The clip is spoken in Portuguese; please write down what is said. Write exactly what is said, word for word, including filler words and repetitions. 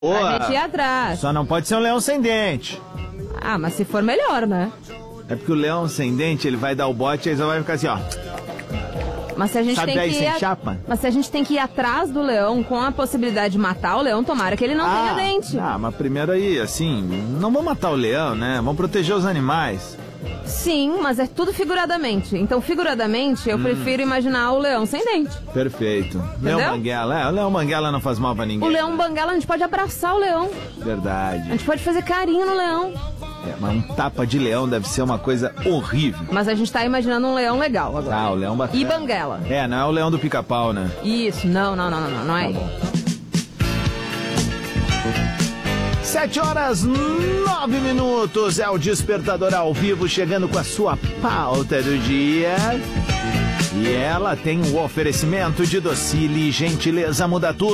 Boa. A gente ia atrás. Só não pode ser um leão sem dente. Ah, mas se for melhor, né? É porque o leão sem dente, ele vai dar o bote e aí só vai ficar assim, ó. Mas se a gente Sabe tem daí que sem ir a... chapa? Mas se a gente tem que ir atrás do leão com a possibilidade de matar o leão, tomara que ele não ah, tenha dente. Ah, mas primeiro aí, assim, não vamos matar o leão, né? Vamos proteger os animais. Sim, mas é tudo figuradamente. Então, figuradamente, eu hum. prefiro imaginar o leão sem dente. Perfeito. Entendeu? Leão Banguela, é, o leão Banguela não faz mal pra ninguém. O leão Banguela, a gente pode abraçar o leão. Verdade. A gente pode fazer carinho no leão. É, mas um tapa de leão deve ser uma coisa horrível. Mas a gente tá imaginando um leão legal agora. Ah, o leão bacana. E Banguela. É, não é o leão do pica-pau, né? Isso, não, não, não, não, não, não é. Tá bom. Sete horas, nove minutos, é o Despertador ao vivo, chegando com a sua pauta do dia. E ela tem o oferecimento de Docile, gentileza muda tudo.